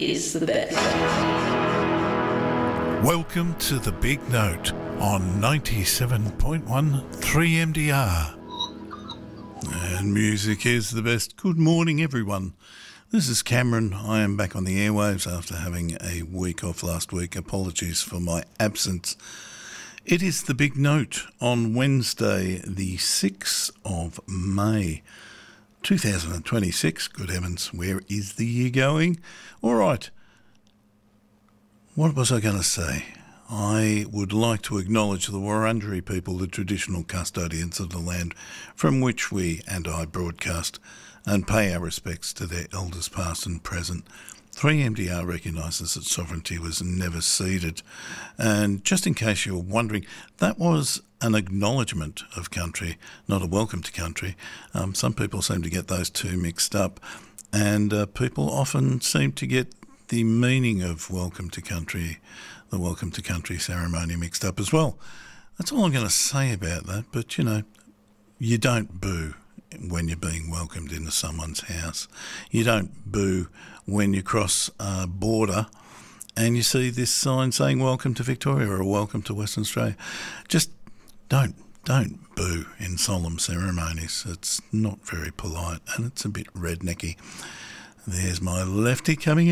is the best. Welcome to The Big Note on 97.1 3MDR. And music is the best. Good morning, everyone. This is Cameron. I am back on the airwaves after having a week off last week. Apologies for my absence. It is The Big Note on Wednesday, the 6th of May, 2026. Good heavens, where is the year going? All right. What was I going to say? I would like to acknowledge the Wurundjeri people, the traditional custodians of the land from which we and I broadcast, and pay our respects to their elders past and present. 3MDR recognises that sovereignty was never ceded. And just in case you were wondering, that was an acknowledgement of country, not a welcome to country. Some people seem to get those two mixed up, and people often seem to get the meaning of welcome to country, the welcome to country ceremony mixed up as well. That's all I'm going to say about that, but you don't boo when you're being welcomed into someone's house. You don't boo when you cross a border and you see this sign saying welcome to Victoria or welcome to Western Australia. Just don't boo in solemn ceremonies. It's not very polite and it's a bit rednecky. There's my lefty coming in.